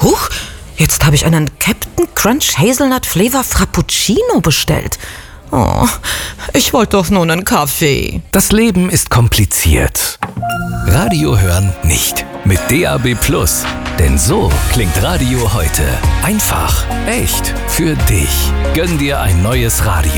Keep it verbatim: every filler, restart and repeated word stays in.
Huch, jetzt habe ich einen Captain Crunch Hazelnut Flavor Frappuccino bestellt. Oh, ich wollte doch nur einen Kaffee. Das Leben ist kompliziert. Radio hören nicht. Mit D A B Plus. Denn so klingt Radio heute. Einfach, echt, für dich. Gönn dir ein neues Radio.